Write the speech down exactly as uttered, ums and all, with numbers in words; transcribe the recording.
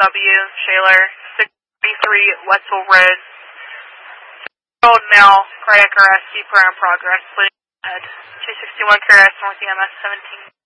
W, Shaler, six thirty-three Wetzel Road. six-year-old male, cardiac arrest, deep around progress, bleeding ahead. two sixty-one K R S, North E M S seventeen.